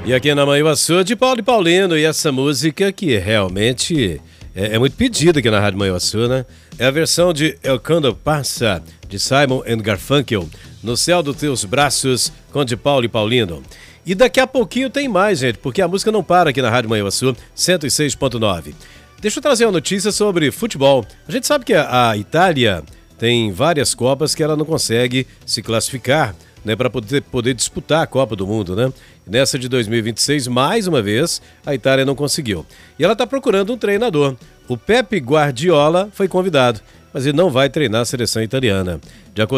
E aqui na Manhuaçu, de Paulo e Paulino, e essa música que realmente é muito pedida aqui na Rádio Manhuaçu, né? É a versão de El Quando Passa, de Simon & Garfunkel, No Céu dos Teus Braços, com de Paulo e Paulino. E daqui a pouquinho tem mais, gente, porque a música não para aqui na Rádio Manhuaçu, 106.9. Deixa eu trazer uma notícia sobre futebol. A gente sabe que a Itália tem várias Copas que ela não consegue se classificar, né, para poder disputar a Copa do Mundo, né? Nessa de 2026, mais uma vez, a Itália não conseguiu. E ela está procurando um treinador. O Pepe Guardiola foi convidado, mas ele não vai treinar a seleção italiana. De acordo